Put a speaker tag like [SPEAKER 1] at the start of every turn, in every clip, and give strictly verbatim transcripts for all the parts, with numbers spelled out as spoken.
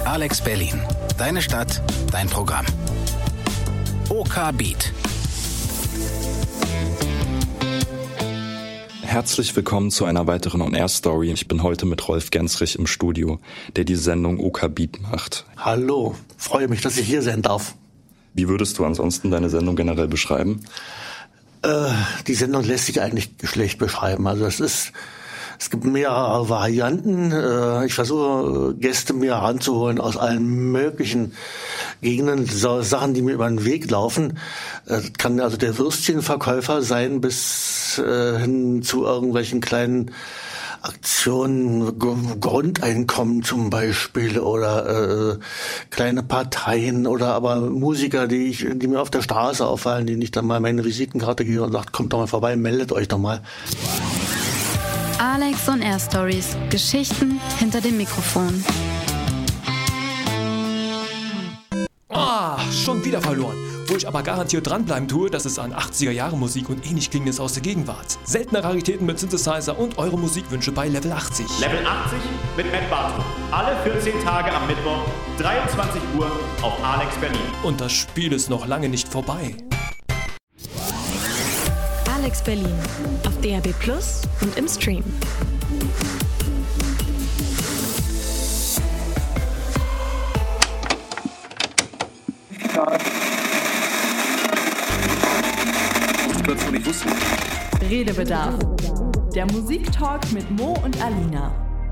[SPEAKER 1] Alex Berlin. Deine Stadt, dein Programm. OK Beat.
[SPEAKER 2] Herzlich willkommen zu einer weiteren On-Air-Story. Ich bin heute mit Rolf Gensrich im Studio, der die Sendung OK Beat macht.
[SPEAKER 3] Hallo, freue mich, dass ich hier sein darf.
[SPEAKER 2] Wie würdest du ansonsten deine Sendung generell beschreiben?
[SPEAKER 3] Äh, die Sendung lässt sich eigentlich schlecht beschreiben. Also es ist, es gibt mehrere Varianten. Äh, ich versuche Gäste mir heranzuholen aus allen möglichen Gegenden, so Sachen, die mir über den Weg laufen. Äh, kann also der Würstchenverkäufer sein bis äh, hin zu irgendwelchen kleinen Aktionen, G- Grundeinkommen zum Beispiel oder äh, kleine Parteien oder aber Musiker, die ich, die mir auf der Straße auffallen, denen ich dann mal meine Visitenkarte gebe und sagt, kommt doch mal vorbei, meldet euch doch mal.
[SPEAKER 4] Alex on Air Stories. Geschichten hinter dem Mikrofon.
[SPEAKER 5] Ah, schon wieder verloren. Wo ich aber garantiert dranbleiben tue, das ist an achtziger-Jahre-Musik und ähnlich Klingendes aus der Gegenwart. Seltene Raritäten mit Synthesizer und eure Musikwünsche bei Level achtzig.
[SPEAKER 6] Level achtzig mit Matt Bartow. Alle vierzehn Tage am Mittwoch, dreiundzwanzig Uhr auf Alex Berlin.
[SPEAKER 5] Und das Spiel ist noch lange nicht vorbei.
[SPEAKER 7] Alex Berlin auf D A B Plus und im Stream.
[SPEAKER 8] Redebedarf. Der Musiktalk mit Mo und Alina.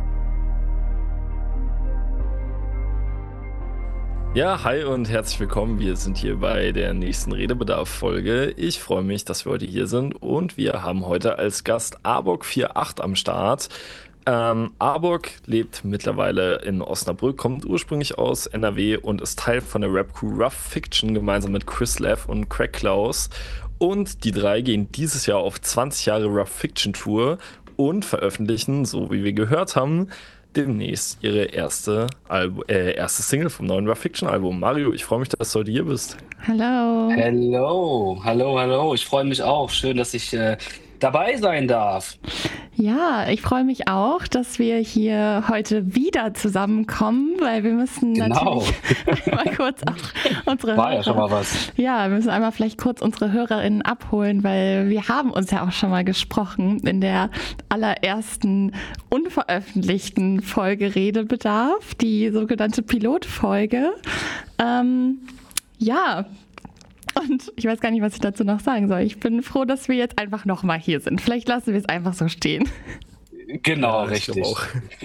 [SPEAKER 9] Ja, hi und herzlich willkommen. Wir sind hier bei der nächsten Redebedarf-Folge. Ich freue mich, dass wir heute hier sind und wir haben heute als Gast Arbok achtundvierzig am Start. Ähm, Arbok lebt mittlerweile in Osnabrück, kommt ursprünglich aus N R W und ist Teil von der Rap-Crew Rough Fiction gemeinsam mit Chris Lev und Craig Klaus. Und die drei gehen dieses Jahr auf zwanzig Jahre Rough Fiction Tour und veröffentlichen, so wie wir gehört haben, demnächst ihre erste, Albu- äh, erste Single vom neuen Rough Fiction Album. Mario, ich freue mich, dass du heute hier bist.
[SPEAKER 10] Hallo.
[SPEAKER 11] Hallo, hallo, hallo. Ich freue mich auch. Schön, dass ich äh, dabei sein darf.
[SPEAKER 10] Ja, ich freue mich auch, dass wir hier heute wieder zusammenkommen, weil wir müssen
[SPEAKER 11] Genau.
[SPEAKER 10] natürlich mal kurz auch unsere
[SPEAKER 11] War
[SPEAKER 10] Hörer,
[SPEAKER 11] ja schon mal was.
[SPEAKER 10] Ja, wir müssen einmal vielleicht kurz unsere HörerInnen abholen, weil wir haben uns ja auch schon mal gesprochen in der allerersten unveröffentlichten Folge Redebedarf, die sogenannte Pilotfolge. Ähm, ja, Und ich weiß gar nicht, was ich dazu noch sagen soll. Ich bin froh, dass wir jetzt einfach nochmal hier sind. Vielleicht lassen wir es einfach so stehen.
[SPEAKER 11] Genau,
[SPEAKER 9] Ja, ich
[SPEAKER 11] richtig.
[SPEAKER 9] glaube auch.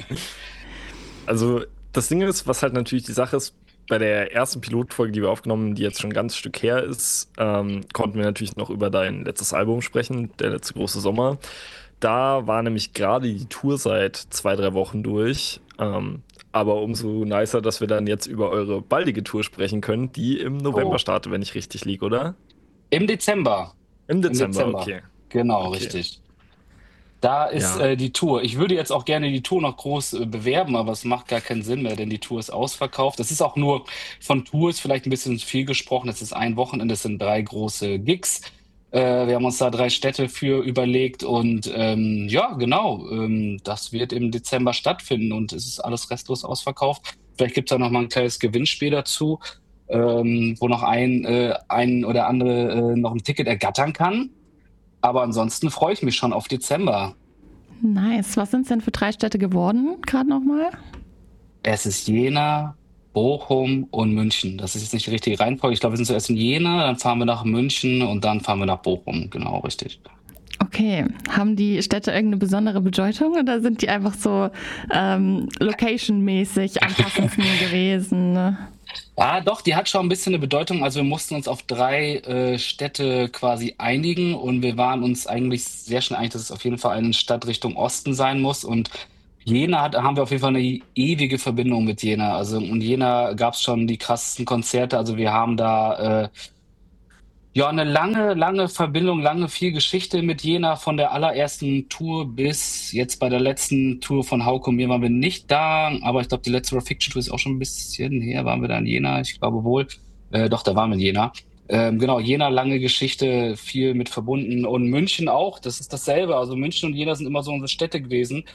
[SPEAKER 9] Also das Ding ist, was halt natürlich die Sache ist, bei der ersten Pilotfolge, die wir aufgenommen haben, die jetzt schon ein ganz Stück her ist, ähm, konnten wir natürlich noch über dein letztes Album sprechen, der letzte große Sommer. Da war nämlich gerade die Tour seit zwei, drei Wochen durch. Ähm, aber umso nicer, dass wir dann jetzt über eure baldige Tour sprechen können, die im November
[SPEAKER 11] Oh.
[SPEAKER 9] startet, wenn ich richtig liege, oder?
[SPEAKER 11] Im Dezember.
[SPEAKER 9] Im Dezember,
[SPEAKER 11] Dezember.
[SPEAKER 9] okay.
[SPEAKER 11] Genau,
[SPEAKER 9] Okay.
[SPEAKER 11] richtig. Da ist
[SPEAKER 9] Ja.
[SPEAKER 11] äh, die Tour. Ich würde jetzt auch gerne die Tour noch groß äh, bewerben, aber es macht gar keinen Sinn mehr, denn die Tour ist ausverkauft. Das ist auch nur von Tours vielleicht ein bisschen viel gesprochen. Es ist ein Wochenende, es sind drei große Gigs. Äh, wir haben uns da drei Städte für überlegt und ähm, ja, genau, ähm, das wird im Dezember stattfinden und es ist alles restlos ausverkauft. Vielleicht gibt es da noch mal ein kleines Gewinnspiel dazu, ähm, wo noch ein, äh, ein oder andere äh, noch ein Ticket ergattern kann. Aber ansonsten freue ich mich schon auf Dezember.
[SPEAKER 10] Nice. Was sind es denn für drei Städte geworden, gerade nochmal?
[SPEAKER 11] Es ist Jena, Bochum und München. Das ist jetzt nicht die richtige Reihenfolge. Ich glaube, wir sind zuerst in Jena, dann fahren wir nach München und dann fahren wir nach Bochum. Genau, richtig.
[SPEAKER 10] Okay. Haben die Städte irgendeine besondere Bedeutung oder sind die einfach so ähm, location-mäßig am passendsten gewesen? Ne?
[SPEAKER 11] Ja, doch, die hat schon ein bisschen eine Bedeutung. Also wir mussten uns auf drei äh, Städte quasi einigen und wir waren uns eigentlich sehr schnell einig, dass es auf jeden Fall eine Stadt Richtung Osten sein muss. Und Jena hat, haben wir auf jeden Fall eine ewige Verbindung mit Jena. Also in Jena gab es schon die krassesten Konzerte. Also wir haben da äh, ja eine lange, lange Verbindung, lange viel Geschichte mit Jena von der allerersten Tour bis jetzt bei der letzten Tour von Hauke und mir waren wir nicht da. Aber ich glaube, die letzte Rough Fiction Tour ist auch schon ein bisschen her. Waren wir da in Jena? Ich glaube wohl. Äh, doch, da waren wir in Jena. Ähm, genau, Jena, lange Geschichte, viel mit verbunden. Und München auch, das ist dasselbe. Also München und Jena sind immer so unsere Städte gewesen.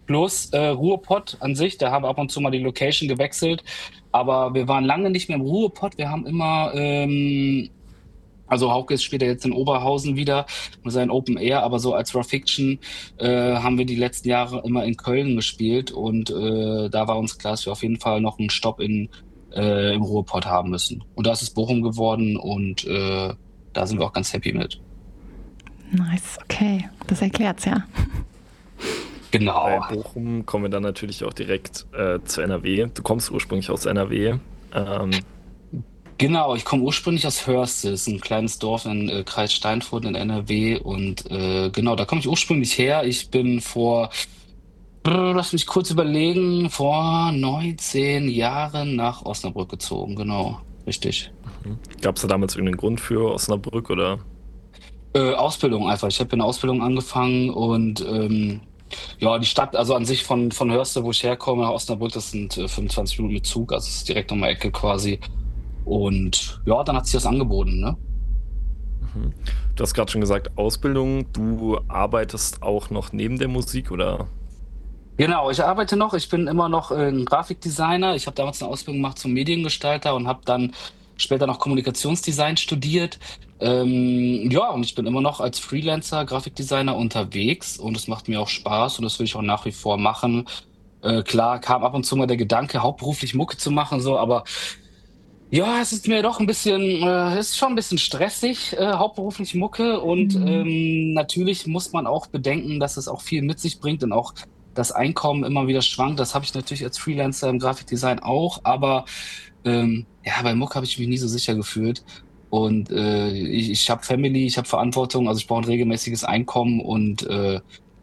[SPEAKER 11] plus äh, Ruhrpott an sich. Da haben wir ab und zu mal die Location gewechselt. Aber wir waren lange nicht mehr im Ruhrpott. Wir haben immer, ähm, also Hauke ist später jetzt in Oberhausen wieder, mit seinem Open Air, aber so als Raw Fiction äh, haben wir die letzten Jahre immer in Köln gespielt. Und äh, da war uns klar, dass wir auf jeden Fall noch einen Stopp in, äh, im Ruhrpott haben müssen. Und da ist es Bochum geworden und äh, da sind wir auch ganz happy mit.
[SPEAKER 10] Nice, okay. Das erklärt's ja.
[SPEAKER 11] Genau.
[SPEAKER 9] Bei Bochum kommen wir dann natürlich auch direkt äh, zu N R W. Du kommst ursprünglich aus N R W. Ähm,
[SPEAKER 11] genau, ich komme ursprünglich aus Hörste, das ist ein kleines Dorf in äh, Kreis Steinfurt in N R W. Und äh, genau, da komme ich ursprünglich her. Ich bin vor, brr, lass mich kurz überlegen, vor neunzehn Jahren nach Osnabrück gezogen. Genau, richtig.
[SPEAKER 9] Mhm. Gab es da damals irgendeinen Grund für Osnabrück oder?
[SPEAKER 11] Äh, Ausbildung einfach. Ich habe eine Ausbildung angefangen und ähm, ja, die Stadt, also an sich von, von Hörste, wo ich herkomme, nach Osnabrück, das sind äh, fünfundzwanzig Minuten mit Zug, also es ist direkt um die Ecke quasi. Und ja, dann hat sich das angeboten, ne?
[SPEAKER 9] Mhm. Du hast gerade schon gesagt, Ausbildung, du arbeitest auch noch neben der Musik, oder?
[SPEAKER 11] Genau, ich arbeite noch, ich bin immer noch äh, ein Grafikdesigner. Ich habe damals eine Ausbildung gemacht zum Mediengestalter und habe dann später noch Kommunikationsdesign studiert. Ähm, ja, und ich bin immer noch als Freelancer, Grafikdesigner unterwegs und es macht mir auch Spaß und das will ich auch nach wie vor machen. Äh, klar, kam ab und zu mal der Gedanke, hauptberuflich Mucke zu machen, so, aber ja, es ist mir doch ein bisschen, äh, es ist schon ein bisschen stressig, äh, hauptberuflich Mucke und
[SPEAKER 10] Mhm.
[SPEAKER 11] ähm, natürlich muss man auch bedenken, dass es auch viel mit sich bringt und auch das Einkommen immer wieder schwankt. Das habe ich natürlich als Freelancer im Grafikdesign auch, aber ähm, ja, bei Mucke habe ich mich nie so sicher gefühlt. Und äh, ich, ich habe Family, ich habe Verantwortung, also ich brauche ein regelmäßiges Einkommen und äh,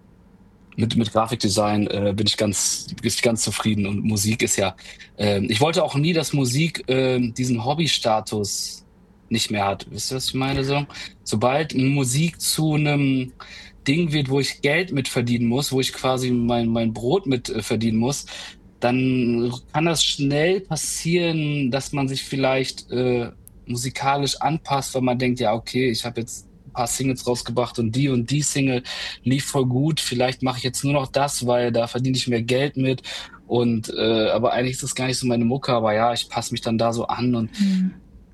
[SPEAKER 11] mit, mit Grafikdesign äh, bin ich ganz, bin ich ganz zufrieden. Und Musik ist ja, äh, ich wollte auch nie, dass Musik äh, diesen Hobbystatus nicht mehr hat. Wisst ihr, was ich meine? So? Sobald Musik zu einem Ding wird, wo ich Geld mit verdienen muss, wo ich quasi mein, mein Brot mit äh, verdienen muss, dann kann das schnell passieren, dass man sich vielleicht äh, musikalisch anpasst, weil man denkt, ja, okay, ich habe jetzt ein paar Singles rausgebracht und die und die Single lief voll gut, vielleicht mache ich jetzt nur noch das, weil da verdiene ich mehr Geld mit und äh, aber eigentlich ist das gar nicht so meine Mucke, aber ja, ich passe mich dann da so an und
[SPEAKER 10] Mhm.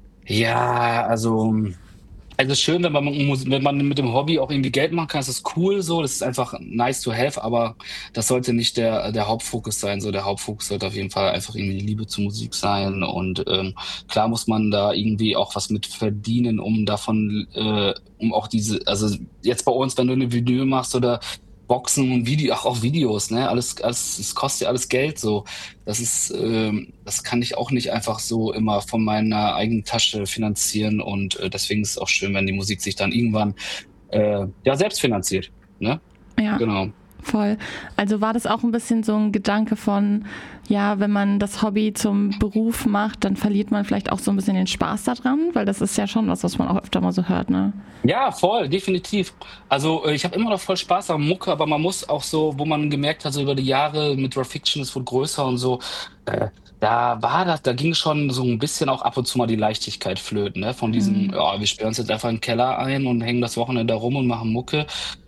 [SPEAKER 11] ja, also also schön, wenn man, wenn man mit dem Hobby auch irgendwie Geld machen kann, ist das cool so, das ist einfach nice to have, aber das sollte nicht der, der Hauptfokus sein, so der Hauptfokus sollte auf jeden Fall einfach irgendwie die Liebe zur Musik sein und ähm, klar muss man da irgendwie auch was mit verdienen, um davon, äh, um auch diese, also jetzt bei uns, wenn du eine Vinyl machst oder Boxen und Video, ach auch Videos, ne, alles, alles, es kostet ja alles Geld, so. Das ist, ähm, das kann ich auch nicht einfach so immer von meiner eigenen Tasche finanzieren und äh, deswegen ist es auch schön, wenn die Musik sich dann irgendwann äh, ja selbst finanziert, ne?
[SPEAKER 10] Ja.
[SPEAKER 11] Genau.
[SPEAKER 10] Voll. Also war das auch ein bisschen so ein Gedanke von, ja, wenn man das Hobby zum Beruf macht, dann verliert man vielleicht auch so ein bisschen den Spaß daran, weil das ist ja schon was, was man auch öfter mal so hört, ne?
[SPEAKER 11] Ja, voll, definitiv. Also äh, ich habe immer noch voll Spaß am Mucke, aber man muss auch so, wo man gemerkt hat, so über die Jahre mit Raw Fiction, es wurde größer und so, äh, da war das, da ging schon so ein bisschen auch ab und zu mal die Leichtigkeit flöten, ne? Von diesem,
[SPEAKER 10] Mhm.
[SPEAKER 11] ja, wir sperren uns jetzt einfach in den Keller ein und hängen das Wochenende da rum und machen Mucke.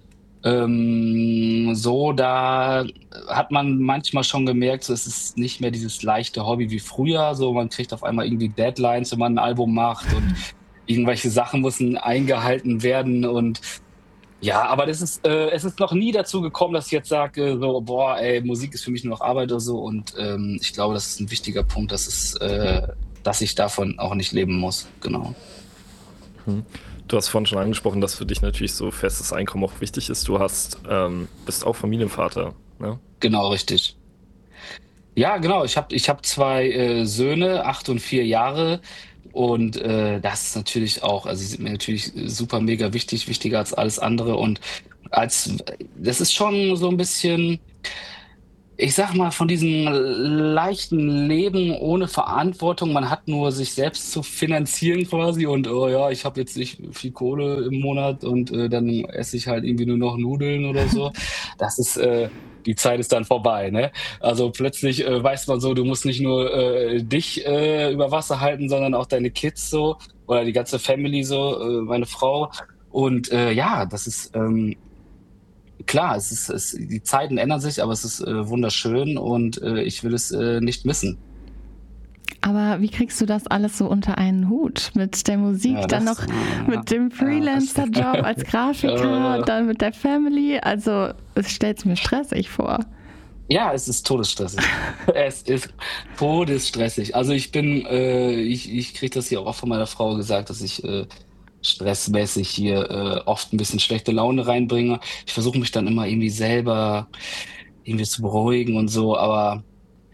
[SPEAKER 11] Ähm, so, da hat man manchmal schon gemerkt, so, es ist nicht mehr dieses leichte Hobby wie früher. So, man kriegt auf einmal irgendwie Deadlines, wenn man ein Album macht und irgendwelche Sachen müssen eingehalten werden und ja, aber das ist, äh, es ist noch nie dazu gekommen, dass ich jetzt sage, so, boah, ey, Musik ist für mich nur noch Arbeit oder so und ähm, ich glaube, das ist ein wichtiger Punkt, dass es, äh, dass ich davon auch nicht leben muss, genau.
[SPEAKER 9] Hm. Du hast vorhin schon angesprochen, dass für dich natürlich so festes Einkommen auch wichtig ist. Du hast, ähm, bist auch Familienvater, ne?
[SPEAKER 11] Genau, richtig. Ja, genau. Ich habe ich hab zwei äh, Söhne, acht und vier Jahre. Und äh, das ist natürlich auch, also sie sind mir natürlich super mega wichtig, wichtiger als alles andere. Und als das ist schon so ein bisschen, ich sag mal, von diesem leichten Leben ohne Verantwortung. Man hat nur sich selbst zu finanzieren quasi und oh ja, ich habe jetzt nicht viel Kohle im Monat und äh, dann esse ich halt irgendwie nur noch Nudeln oder so. Das ist, äh, die Zeit ist dann vorbei, ne? Also plötzlich äh, weiß man so, du musst nicht nur äh, dich äh, über Wasser halten, sondern auch deine Kids so oder die ganze Family so, äh, meine Frau. Und äh, ja, das ist... Ähm, klar, es ist, es, die Zeiten ändern sich, aber es ist äh, wunderschön und äh, ich will es äh, nicht missen.
[SPEAKER 10] Aber wie kriegst du das alles so unter einen Hut? Mit der Musik,
[SPEAKER 11] Ja,
[SPEAKER 10] dann
[SPEAKER 11] das-
[SPEAKER 10] noch
[SPEAKER 11] ja,
[SPEAKER 10] mit dem Freelancer-Job als Grafiker,
[SPEAKER 11] Äh.
[SPEAKER 10] dann mit der Family. Also, es stellt mir stressig vor.
[SPEAKER 11] Ja, es ist todesstressig. Es ist todesstressig. Also ich bin, äh, ich, ich kriege das hier auch von meiner Frau gesagt, dass ich äh, stressmäßig hier äh, oft ein bisschen schlechte Laune reinbringe. Ich versuche mich dann immer irgendwie selber irgendwie zu beruhigen und so, aber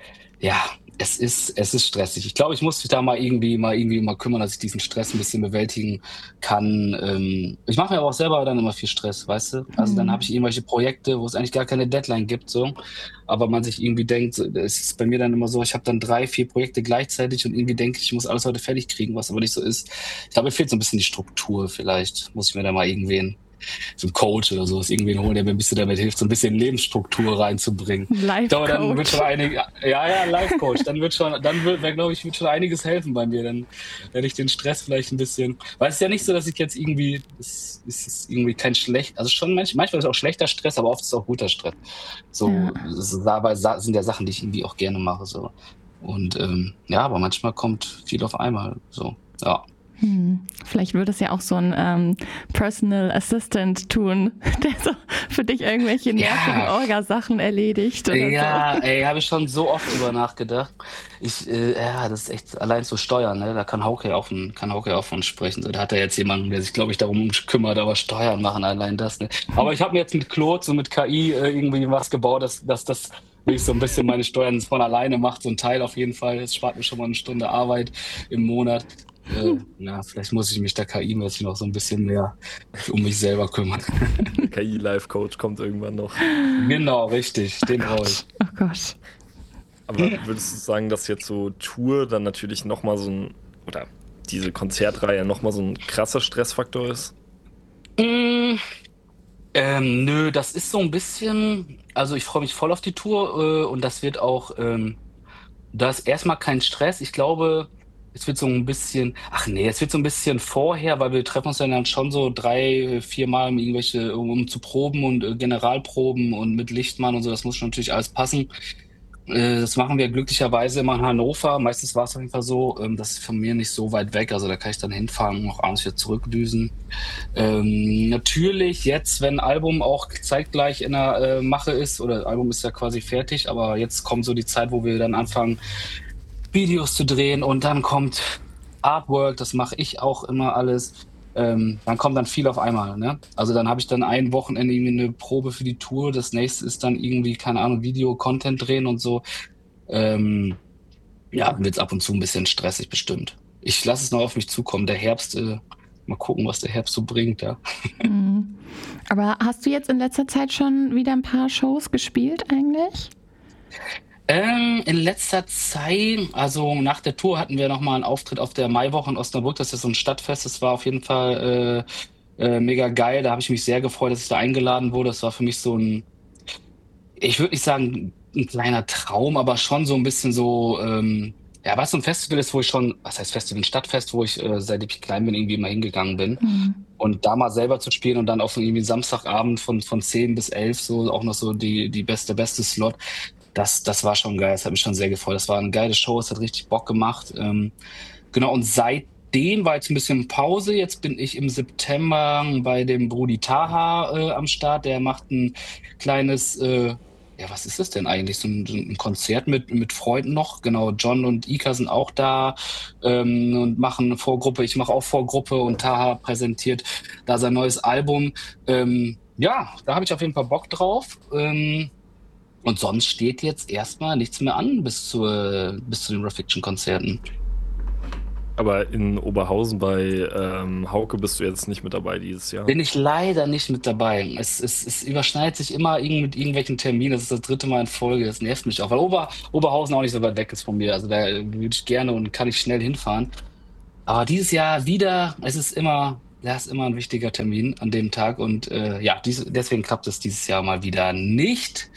[SPEAKER 11] ja, es ist, es ist stressig. Ich glaube, ich muss mich da mal irgendwie mal irgendwie mal kümmern, dass ich diesen Stress ein bisschen bewältigen kann. Ähm, ich mache mir aber auch selber dann immer viel Stress, weißt du? Also dann habe ich irgendwelche Projekte, wo es eigentlich gar keine Deadline gibt, so. Aber man sich irgendwie denkt, so, es ist bei mir dann immer so, ich habe dann drei, vier Projekte gleichzeitig und irgendwie denke ich, ich muss alles heute fertig kriegen, was aber nicht so ist. Ich glaube, mir fehlt so ein bisschen die Struktur. Vielleicht muss ich mir da mal irgendwen, so einen Coach oder sowas, irgendwen holen, der mir ein bisschen damit hilft, so ein bisschen Lebensstruktur reinzubringen. Ich glaube, dann wird schon einige, ja, ja, Life-Coach, dann wird schon, dann wird, glaube ich, wird schon einiges helfen bei mir, dann werde ich den Stress vielleicht ein bisschen, weil es ist ja nicht so, dass ich jetzt irgendwie, es ist irgendwie kein schlecht, also schon manchmal, manchmal ist es auch schlechter Stress, aber oft ist es auch guter Stress. So,
[SPEAKER 10] Ja.
[SPEAKER 11] es- dabei sa- sind ja Sachen, die ich irgendwie auch gerne mache, so. Und, ähm, ja, aber manchmal kommt viel auf einmal, so, ja.
[SPEAKER 10] Hm. Vielleicht würde es ja auch so ein ähm, Personal Assistant tun, der so für dich irgendwelche nervigen
[SPEAKER 11] Ja.
[SPEAKER 10] Orga-Sachen erledigt oder
[SPEAKER 11] Ja,
[SPEAKER 10] so.
[SPEAKER 11] ey, habe ich schon so oft drüber nachgedacht. Ich, äh, ja, das ist echt allein zu steuern, ne? Da kann Hauke auch von, kann Hauke auch von sprechen. So, da hat er jetzt jemanden, der sich, glaube ich, darum kümmert, aber Steuern machen allein das, ne? Aber ich habe mir jetzt mit Claude, so mit K I, äh, irgendwie was gebaut, dass, dass das wirklich so ein bisschen meine Steuern von alleine macht, so ein Teil auf jeden Fall. Das spart mir schon mal eine Stunde Arbeit im Monat. Äh, na, vielleicht muss ich mich da K I-mäßig noch so ein bisschen mehr um mich selber kümmern.
[SPEAKER 9] K I-Life-Coach kommt irgendwann noch.
[SPEAKER 11] Genau, richtig, den brauche ich.
[SPEAKER 10] Oh Gott.
[SPEAKER 9] Aber würdest du sagen, dass jetzt so Tour dann natürlich nochmal so ein, oder diese Konzertreihe nochmal so ein krasser Stressfaktor ist?
[SPEAKER 11] Mm, ähm, nö, das ist so ein bisschen, also ich freue mich voll auf die Tour äh, und das wird auch, ähm, da ist erstmal kein Stress. Ich glaube, es wird so ein bisschen, ach nee, es wird so ein bisschen vorher, weil wir treffen uns dann schon so drei, vier Mal um irgendwelche, um, um zu proben und äh, Generalproben und mit Lichtmann und so, das muss schon natürlich alles passen. Äh, Das machen wir glücklicherweise immer in Hannover. Meistens war es auf jeden Fall so, ähm, das ist von mir nicht so weit weg. Also da kann ich dann hinfahren und noch abends wieder zurückdüsen. Ähm, natürlich jetzt, wenn ein Album auch zeitgleich in der äh, Mache ist, oder das Album ist ja quasi fertig, aber jetzt kommt so die Zeit, wo wir dann anfangen, Videos zu drehen und dann kommt Artwork, das mache ich auch immer alles. Ähm, dann kommt dann viel auf einmal, ne? Also dann habe ich dann ein Wochenende irgendwie eine Probe für die Tour, das nächste ist dann irgendwie, keine Ahnung, Video-Content drehen und so. Ähm, ja, dann wird's ab und zu ein bisschen stressig bestimmt. Ich lasse es noch auf mich zukommen. Der Herbst, äh, mal gucken, was der Herbst so bringt, ja.
[SPEAKER 10] Hm. Aber hast du jetzt in letzter Zeit schon wieder ein paar Shows gespielt eigentlich?
[SPEAKER 11] Ähm, in letzter Zeit, also nach der Tour hatten wir nochmal einen Auftritt auf der Maiwoche in Osnabrück. Das ist so ein Stadtfest. Das war auf jeden Fall äh, äh, mega geil. Da habe ich mich sehr gefreut, dass ich da eingeladen wurde. Das war für mich so ein, ich würde nicht sagen ein kleiner Traum, aber schon so ein bisschen so, ähm, ja, was so ein Festival ist, wo ich schon, was heißt Festival, ein Stadtfest, wo ich äh, seit ich klein bin irgendwie immer hingegangen bin.
[SPEAKER 10] Mhm.
[SPEAKER 11] Und da mal selber zu spielen und dann auf so irgendwie Samstagabend von, von zehn bis elf so auch noch so die, die beste, beste Slot. Das, das war schon geil, das hat mich schon sehr gefreut. Das war eine geile Show, es hat richtig Bock gemacht. Ähm, genau, und seitdem war jetzt ein bisschen Pause. Jetzt bin ich im September bei dem Brudi Taha äh, am Start. Der macht ein kleines, äh, ja, was ist das denn eigentlich? So ein, so ein Konzert mit, mit Freunden noch. Genau, John und Ika sind auch da ähm, und machen eine Vorgruppe. Ich mache auch Vorgruppe und Taha präsentiert da sein neues Album. Ähm, ja, da habe ich auf jeden Fall Bock drauf. Ähm, Und sonst steht jetzt erstmal nichts mehr an bis, zur, bis zu den Rafiction-Konzerten.
[SPEAKER 9] Aber in Oberhausen bei ähm, Hauke bist du jetzt nicht mit dabei dieses Jahr.
[SPEAKER 11] Bin ich leider nicht mit dabei. Es, es, es überschneidet sich immer irgend mit irgendwelchen Terminen. Das ist das dritte Mal in Folge. Das nervt mich auch, weil Ober, Oberhausen auch nicht so weit weg ist von mir. Also da würde ich gerne und kann ich schnell hinfahren. Aber dieses Jahr wieder, es ist immer, ja, ist immer ein wichtiger Termin an dem Tag. Und äh, ja, dies, deswegen klappt es dieses Jahr mal wieder nicht.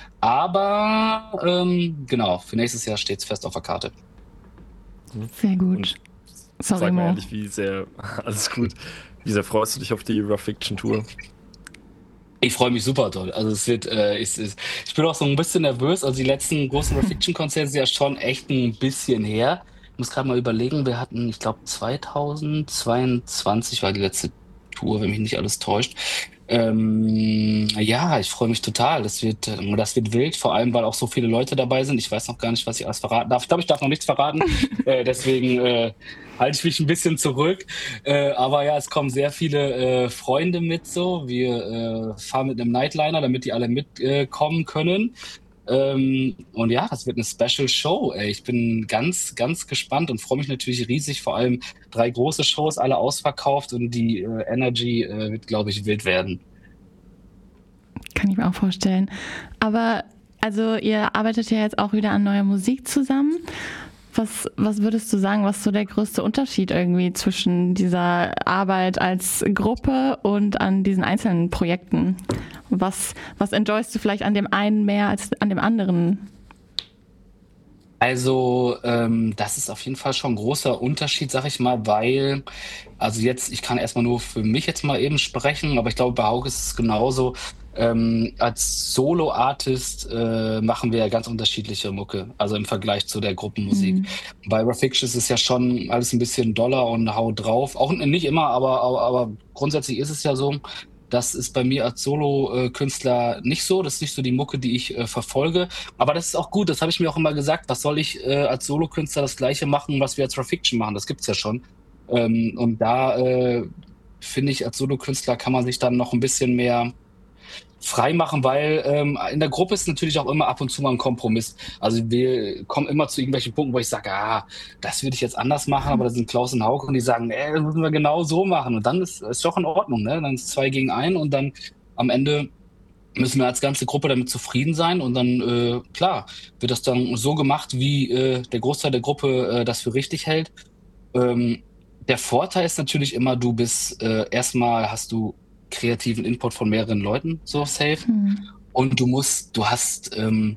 [SPEAKER 11] Aber ähm, genau, für nächstes Jahr steht es fest auf der Karte.
[SPEAKER 10] Sehr gut.
[SPEAKER 9] Und
[SPEAKER 10] Sorry,
[SPEAKER 9] sag mal
[SPEAKER 10] Mo.
[SPEAKER 9] ehrlich, wie sehr, alles gut, wie sehr freust du dich auf die Rafiction Tour?
[SPEAKER 11] Ich freue mich super toll. Also es wird, äh, ich, ich bin auch so ein bisschen nervös. Also die letzten großen Rafiction-Konzerte sind ja schon echt ein bisschen her. Ich muss gerade mal überlegen, wir hatten, ich glaube zweitausendzweiundzwanzig war die letzte Tour, wenn mich nicht alles täuscht. Ähm, ja, ich freue mich total. Das wird, das wird wild, vor allem, weil auch so viele Leute dabei sind. Ich weiß noch gar nicht, was ich alles verraten darf. Ich glaube, ich darf noch nichts verraten. äh, deswegen äh, halte ich mich ein bisschen zurück. Äh, aber ja, es kommen sehr viele äh, Freunde mit so. Wir äh, fahren mit einem Nightliner, damit die alle mitkommen äh, können. Ähm, und ja, das wird eine Special Show. Ey. Ich bin ganz, ganz gespannt und freue mich natürlich riesig. Vor allem drei große Shows, alle ausverkauft und die äh, Energy äh, wird, glaube ich, wild werden.
[SPEAKER 10] Kann ich mir auch vorstellen. Aber also ihr arbeitet ja jetzt auch wieder an neuer Musik zusammen. Was, was würdest du sagen, was so der größte Unterschied irgendwie zwischen dieser Arbeit als Gruppe und an diesen einzelnen Projekten? Was, was enjoyst du vielleicht an dem einen mehr als an dem anderen?
[SPEAKER 11] Also ähm, das ist auf jeden Fall schon ein großer Unterschied, sag ich mal, weil, also jetzt, ich kann erstmal nur für mich jetzt mal eben sprechen, aber ich glaube, bei Hauke ist es genauso. Ähm, als Solo-Artist äh, machen wir ja ganz unterschiedliche Mucke, also im Vergleich zu der Gruppenmusik. Mhm. Bei Rafiction ist es ja schon alles ein bisschen doller und hau drauf. Auch nicht immer, aber, aber, aber grundsätzlich ist es ja so. Das ist bei mir als Solo-Künstler nicht so. Das ist nicht so die Mucke, die ich äh, verfolge. Aber das ist auch gut. Das habe ich mir auch immer gesagt. Was soll ich äh, als Solo-Künstler das Gleiche machen, was wir als Rafiction machen? Das gibt's ja schon. Ähm, und da äh, finde ich, als Solo-Künstler kann man sich dann noch ein bisschen mehr frei machen, weil ähm, in der Gruppe ist natürlich auch immer ab und zu mal ein Kompromiss. Also wir kommen immer zu irgendwelchen Punkten, wo ich sage, ah, das würde ich jetzt anders machen, aber da sind Klaus und Hauke und die sagen, ey, das müssen wir genau so machen. Und dann ist es doch in Ordnung, ne? Dann ist zwei gegen ein und dann am Ende müssen wir als ganze Gruppe damit zufrieden sein und dann, äh, klar, wird das dann so gemacht, wie äh, der Großteil der Gruppe äh, das für richtig hält. Ähm, der Vorteil ist natürlich immer, du bist äh, erstmal hast du kreativen Input von mehreren Leuten, so safe. Mhm. Und du musst, du hast, ähm,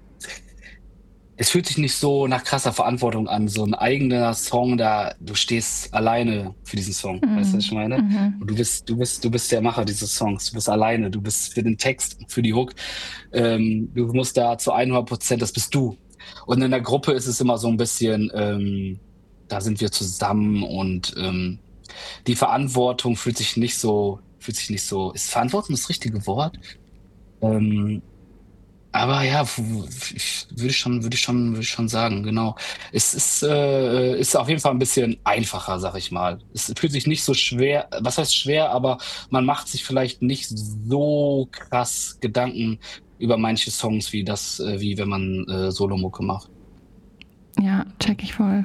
[SPEAKER 11] es fühlt sich nicht so nach krasser Verantwortung an, so ein eigener Song, da du stehst alleine für diesen Song, mhm. weißt du, was ich meine? Mhm. Und du bist, du bist, du bist der Macher dieses Songs, du bist alleine, du bist für den Text, für die Hook, ähm, du musst da zu hundert Prozent, das bist du. Und in der Gruppe ist es immer so ein bisschen, ähm, da sind wir zusammen und ähm, die Verantwortung fühlt sich nicht so fühlt sich nicht so, ist Verantwortung das richtige Wort? Ähm, aber ja, ich, würde ich schon, würde ich schon, würde ich schon sagen, genau. Es ist, äh, ist auf jeden Fall ein bisschen einfacher, sag ich mal. Es fühlt sich nicht so schwer, was heißt schwer, aber man macht sich vielleicht nicht so krass Gedanken über manche Songs, wie das, äh, wie wenn man äh, Solomucke macht.
[SPEAKER 10] Ja, check ich voll.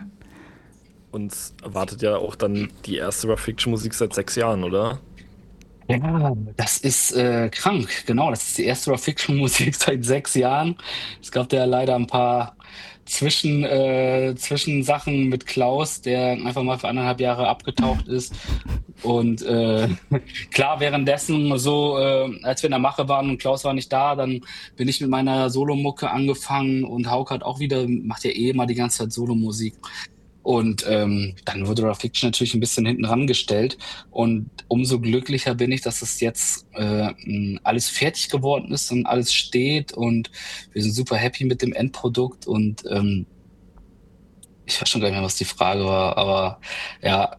[SPEAKER 9] Uns erwartet ja auch dann die erste Rafiction-Musik seit sechs Jahren, oder?
[SPEAKER 11] Ja, das ist äh, krank, genau. Das ist die erste Rafiction-Musik seit sechs Jahren. Es gab ja leider ein paar Zwischen, äh, Zwischensachen mit Klaus, der einfach mal für anderthalb Jahre abgetaucht ist. Und äh, klar, währenddessen so, äh, als wir in der Mache waren und Klaus war nicht da, dann bin ich mit meiner Solomucke angefangen und Hauke hat auch wieder, macht ja eh immer die ganze Zeit Solomusik. Und ähm, dann wurde Rafiction natürlich ein bisschen hinten rangestellt. Und umso glücklicher bin ich, dass es jetzt äh, alles fertig geworden ist und alles steht. Und wir sind super happy mit dem Endprodukt. Und ähm, ich weiß schon gar nicht mehr, was die Frage war. Aber ja.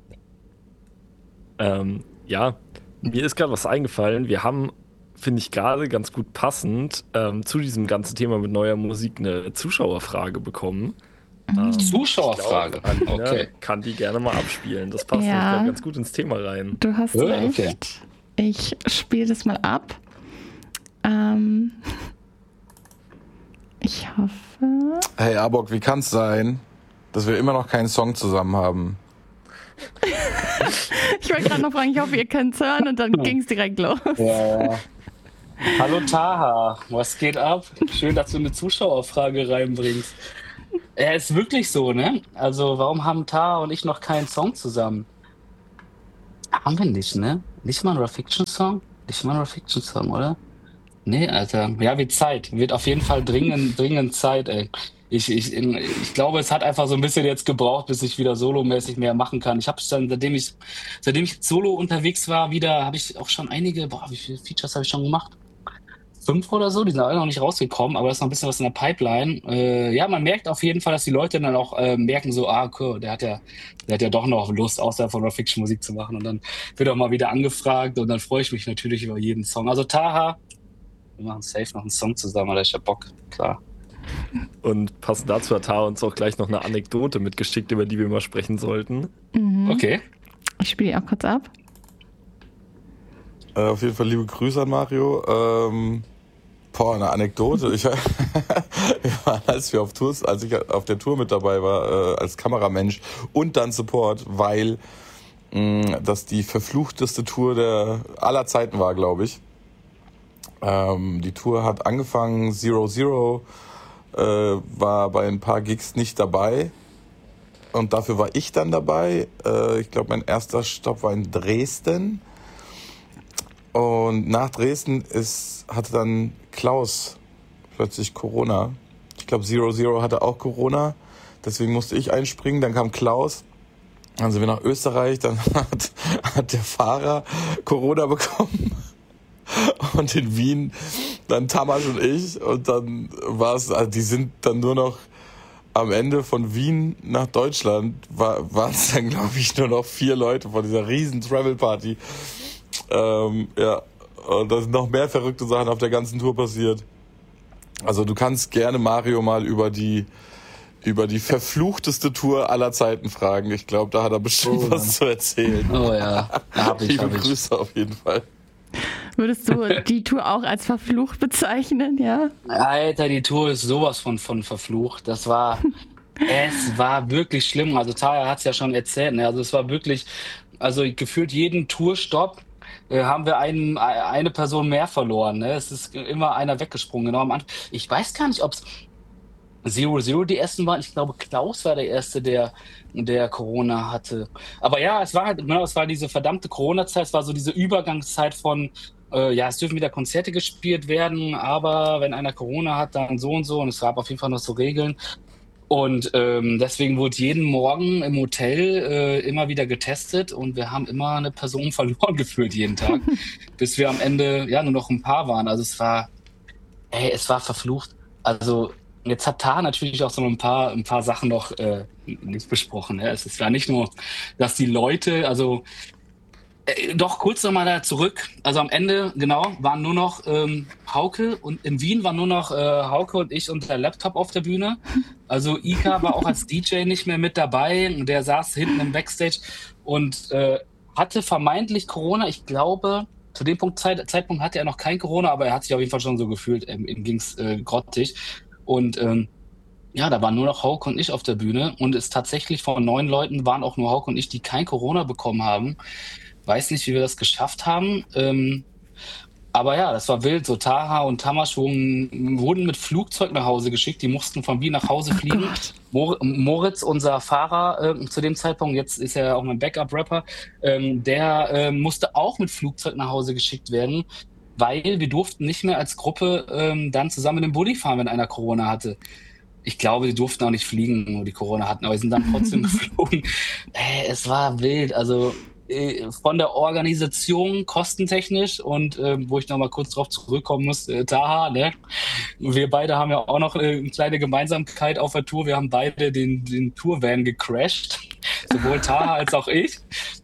[SPEAKER 9] Ähm, ja, mir ist gerade was eingefallen. Wir haben, finde ich gerade ganz gut passend, ähm, zu diesem ganzen Thema mit neuer Musik eine Zuschauerfrage bekommen.
[SPEAKER 11] Ähm, Zuschauerfrage.
[SPEAKER 9] Ich glaub, Alina
[SPEAKER 11] okay.
[SPEAKER 9] kann die gerne mal abspielen. Das passt
[SPEAKER 10] ja.
[SPEAKER 9] ganz gut ins Thema rein.
[SPEAKER 10] Du hast
[SPEAKER 11] ja,
[SPEAKER 10] recht.
[SPEAKER 11] Okay.
[SPEAKER 10] Ich spiele das mal ab. Ähm, ich hoffe...
[SPEAKER 12] Hey Arbok, wie kann es sein, dass wir immer noch keinen Song zusammen haben?
[SPEAKER 10] Ich wollte gerade noch fragen, ich hoffe, ihr könnt es hören und dann ging es direkt los.
[SPEAKER 11] Ja, ja. Hallo Taha, was geht ab? Schön, dass du eine Zuschauerfrage reinbringst. Ja, ist wirklich so, ne? Also, warum haben Taha und ich noch keinen Song zusammen? Haben wir nicht, ne? Nicht mal ein Rafiction-Song? Nicht mal ein Rafiction-Song, oder? Nee, Alter. Ja, wird Zeit. Wird auf jeden Fall dringend, dringend Zeit, ey. Ich, ich, ich glaube, es hat einfach so ein bisschen jetzt gebraucht, bis ich wieder solomäßig mehr machen kann. Ich habe es dann, seitdem ich, seitdem ich solo unterwegs war, wieder, habe ich auch schon einige, boah, wie viele Features habe ich schon gemacht? fünf oder so, die sind alle noch nicht rausgekommen, aber da ist noch ein bisschen was in der Pipeline. Äh, ja, man merkt auf jeden Fall, dass die Leute dann auch äh, merken so, ah, okay, der hat ja, der hat ja doch noch Lust, außerhalb von Fiction Musik zu machen und dann wird auch mal wieder angefragt und dann freue ich mich natürlich über jeden Song. Also Taha, wir machen safe noch einen Song zusammen, da ich hab Bock, klar.
[SPEAKER 9] Und passend dazu hat Taha uns auch gleich noch eine Anekdote mitgeschickt, über die wir mal sprechen sollten.
[SPEAKER 10] Mhm.
[SPEAKER 11] Okay.
[SPEAKER 10] Ich spiele die auch kurz ab.
[SPEAKER 12] Äh, auf jeden Fall liebe Grüße an Mario. Ähm, boah, eine Anekdote. Ich, wir waren, als wir auf Tours, als ich auf der Tour mit dabei war, äh, als Kameramensch und dann Support, weil mh, das die verfluchteste Tour der aller Zeiten war, glaube ich. Ähm, die Tour hat angefangen, Zero Zero äh, war bei ein paar Gigs nicht dabei. Und dafür war ich dann dabei. Äh, ich glaube, mein erster Stopp war in Dresden. Und nach Dresden ist, hatte dann Klaus plötzlich Corona. Ich glaube, Zero Zero hatte auch Corona. Deswegen musste ich einspringen. Dann kam Klaus. Dann sind wir nach Österreich. Dann hat, hat der Fahrer Corona bekommen. Und in Wien dann Tamas und ich. Und dann war es, also die sind dann nur noch am Ende von Wien nach Deutschland, war, waren es dann, glaube ich, nur noch vier Leute von dieser riesen Travel-Party. Ähm, ja, und da sind noch mehr verrückte Sachen auf der ganzen Tour passiert. Also du kannst gerne Mario mal über die über die verfluchteste Tour aller Zeiten fragen. Ich glaube, da hat er bestimmt oh, was zu erzählen.
[SPEAKER 11] Oh ja, da hab ich,
[SPEAKER 12] Liebe
[SPEAKER 11] hab ich.
[SPEAKER 12] Grüße auf jeden Fall.
[SPEAKER 10] Würdest du die Tour auch als verflucht bezeichnen, ja?
[SPEAKER 11] Alter, die Tour ist sowas von, von verflucht. Das war, es war wirklich schlimm. Also Taya hat es ja schon erzählt. Ne? Also es war wirklich, also gefühlt jeden Tourstopp äh, haben wir einen, eine Person mehr verloren. Ne? Es ist immer einer weggesprungen. Genau am Anfang. Ich weiß gar nicht, ob es Zero Zero die ersten waren. Ich glaube, Klaus war der Erste, der, der Corona hatte. Aber ja, es war halt, genau, es war diese verdammte Corona-Zeit. Es war so diese Übergangszeit von, äh, ja, es dürfen wieder Konzerte gespielt werden, aber wenn einer Corona hat, dann so und so. Und es gab auf jeden Fall noch so Regeln. Und ähm, deswegen wurde jeden Morgen im Hotel äh, immer wieder getestet und wir haben immer eine Person verloren gefühlt jeden Tag, bis wir am Ende ja nur noch ein paar waren. Also es war, ey, es war verflucht. Also jetzt hat Taha natürlich auch so ein paar, ein paar Sachen noch äh, nicht besprochen. Ne? Es ist ja nicht nur, dass die Leute, also äh, doch kurz nochmal da zurück. Also am Ende, genau, waren nur noch ähm, Hauke und in Wien waren nur noch äh, Hauke und ich und der Laptop auf der Bühne. Also Ika war auch als D J nicht mehr mit dabei. Der saß hinten im Backstage und äh, hatte vermeintlich Corona. Ich glaube, zu dem Punkt, Zeit, Zeitpunkt hatte er noch kein Corona, aber er hat sich auf jeden Fall schon so gefühlt. Ähm, ihm ging's äh, grottig. Und ähm, ja, da waren nur noch Hauke und ich auf der Bühne und es tatsächlich von neun Leuten waren auch nur Hauke und ich, die kein Corona bekommen haben. Weiß nicht, wie wir das geschafft haben. Ähm, aber ja, das war wild. So Taha und Tamas wurden, wurden mit Flugzeug nach Hause geschickt. Die mussten von Wien nach Hause fliegen. Mor- Moritz, unser Fahrer äh, zu dem Zeitpunkt, jetzt ist er auch mein Backup-Rapper, ähm, der äh, musste auch mit Flugzeug nach Hause geschickt werden, weil wir durften nicht mehr als Gruppe ähm, dann zusammen in den Bulli fahren, wenn einer Corona hatte. Ich glaube, die durften auch nicht fliegen, wo die Corona hatten, aber wir sind dann trotzdem geflogen. Äh, es war wild, also äh, von der Organisation kostentechnisch und äh, wo ich noch mal kurz drauf zurückkommen muss, äh, Taha, ne? Wir beide haben ja auch noch äh, eine kleine Gemeinsamkeit auf der Tour. Wir haben beide den, den Tourvan gecrashed, sowohl Taha als auch ich.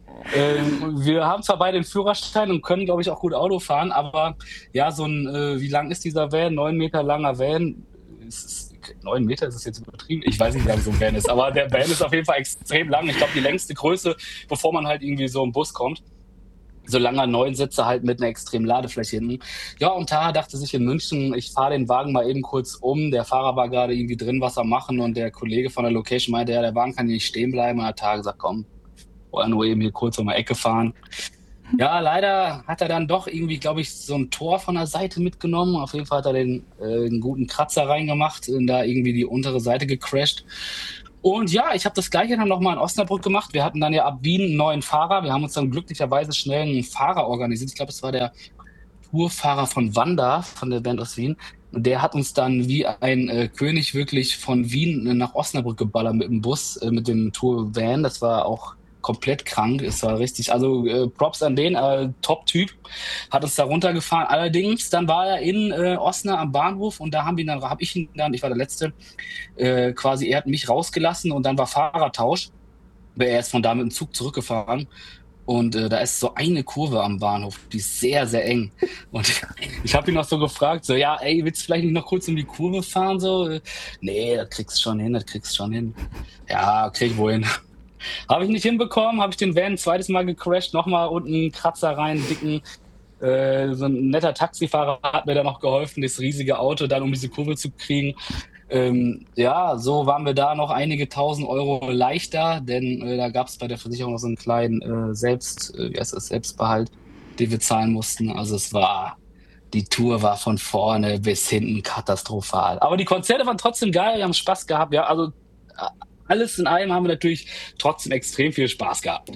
[SPEAKER 11] Ähm, wir haben zwar beide den Führerschein und können, glaube ich, auch gut Auto fahren, aber ja, so ein, äh, wie lang ist dieser Van? Neun Meter langer Van. Ist, ist, neun Meter ist es jetzt übertrieben? Ich weiß nicht, wie lang so ein Van ist, aber der Van ist auf jeden Fall extrem lang. Ich glaube, die längste Größe, bevor man halt irgendwie so im Bus kommt. So langer neun Sitze halt mit einer extremen Ladefläche hinten. Ja, und Taha dachte sich in München, ich fahre den Wagen mal eben kurz um. Der Fahrer war gerade irgendwie drin, was am machen und der Kollege von der Location meinte, ja, der Wagen kann hier nicht stehen bleiben. Und hat Taha gesagt, komm, oder nur eben hier kurz um die Ecke fahren. Ja, leider hat er dann doch irgendwie, glaube ich, so ein Tor von der Seite mitgenommen. Auf jeden Fall hat er den äh, einen guten Kratzer reingemacht und da irgendwie die untere Seite gecrashed. Und ja, ich habe das Gleiche dann nochmal in Osnabrück gemacht. Wir hatten dann ja ab Wien einen neuen Fahrer. Wir haben uns dann glücklicherweise schnell einen Fahrer organisiert. Ich glaube, es war der Tourfahrer von Wanda, von der Band aus Wien. Und der hat uns dann wie ein äh, König wirklich von Wien nach Osnabrück geballert mit dem Bus, äh, mit dem Tourvan. Das war auch komplett krank. Es war richtig, also äh, Props an den, äh, Top-Typ, hat uns da runtergefahren. Allerdings, dann war er in äh, Osnabrück am Bahnhof und da haben wir dann, habe ich ihn dann, ich war der Letzte, äh, quasi, er hat mich rausgelassen und dann war Fahrertausch. Er ist von da mit dem Zug zurückgefahren. Und äh, da ist so eine Kurve am Bahnhof, die ist sehr, sehr eng. Und ich, ich habe ihn noch so gefragt, so, ja, ey, willst du vielleicht nicht noch kurz um die Kurve fahren? So, nee, das kriegst du schon hin, das kriegst du schon hin. Ja, krieg ich wohl hin. Habe ich nicht hinbekommen, habe ich den Van ein zweites Mal gecrashed, nochmal unten einen Kratzer rein, dicken. Äh, so ein netter Taxifahrer hat mir dann noch geholfen, das riesige Auto dann um diese Kurve zu kriegen. Ähm, ja, so waren wir da noch einige tausend Euro leichter, denn äh, da gab es bei der Versicherung noch so einen kleinen äh, Selbst, äh, wie heißt das, Selbstbehalt, den wir zahlen mussten. Also es war, die Tour war von vorne bis hinten katastrophal. Aber die Konzerte waren trotzdem geil, wir haben Spaß gehabt. Ja, also alles in allem haben wir natürlich trotzdem extrem viel Spaß gehabt.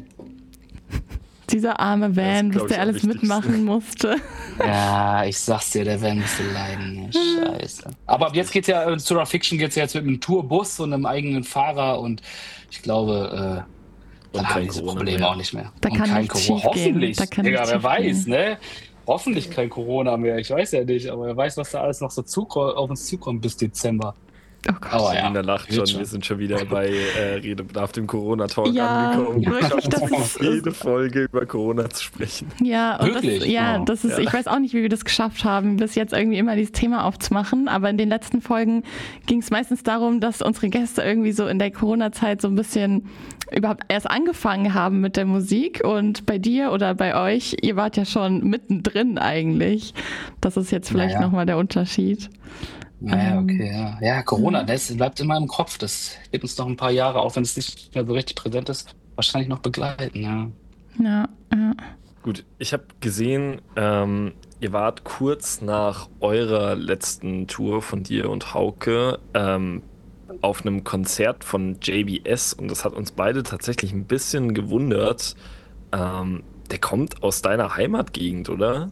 [SPEAKER 10] Dieser arme Van, was der alles mitmachen musste.
[SPEAKER 11] Ja, ich sag's dir, der Van musste leiden. Scheiße. Aber ab jetzt geht's ja, äh, Sura Fiction geht's ja jetzt mit einem Tourbus und einem eigenen Fahrer und ich glaube, äh, dann haben wir diese Probleme mehr. auch nicht mehr.
[SPEAKER 10] Da
[SPEAKER 11] und
[SPEAKER 10] kann
[SPEAKER 11] kein
[SPEAKER 10] nichts
[SPEAKER 11] Corona. Hoffentlich.
[SPEAKER 10] Da kann
[SPEAKER 11] Digga, wer weiß,
[SPEAKER 10] gehen.
[SPEAKER 11] ne? Hoffentlich kein Corona mehr. Ich weiß ja nicht, aber wer weiß, was da alles noch so zuko- auf uns zukommt bis Dezember.
[SPEAKER 10] Oh Gott.
[SPEAKER 11] Aber ja,
[SPEAKER 9] in der Nacht schon. Wir sind schon wieder bei äh, Redebedarf, dem Corona-Talk
[SPEAKER 10] ja,
[SPEAKER 9] angekommen.
[SPEAKER 10] Wirklich, das ist,
[SPEAKER 9] jede Folge über Corona zu sprechen.
[SPEAKER 10] Ja, und
[SPEAKER 11] Wirklich?
[SPEAKER 10] Das, ja,
[SPEAKER 11] Oh.
[SPEAKER 10] das ist,
[SPEAKER 9] Ja.
[SPEAKER 10] ich weiß auch nicht, wie wir das geschafft haben, bis jetzt irgendwie immer dieses Thema aufzumachen, aber in den letzten Folgen ging es meistens darum, dass unsere Gäste irgendwie so in der Corona-Zeit so ein bisschen überhaupt erst angefangen haben mit der Musik und bei dir oder bei euch, ihr wart ja schon mittendrin eigentlich. Das ist jetzt vielleicht
[SPEAKER 11] Naja.
[SPEAKER 10] nochmal der Unterschied.
[SPEAKER 11] Naja,
[SPEAKER 10] Ähm,
[SPEAKER 11] okay, ja. Ja, Corona, das bleibt immer im Kopf. Das wird uns noch ein paar Jahre, auch wenn es nicht mehr so richtig präsent ist, wahrscheinlich noch begleiten, ja.
[SPEAKER 10] Ja, ja.
[SPEAKER 9] Gut, ich habe gesehen, ähm, ihr wart kurz nach eurer letzten Tour von dir und Hauke ähm, auf einem Konzert von J B S und das hat uns beide tatsächlich ein bisschen gewundert. Ähm, der kommt aus deiner Heimatgegend, oder?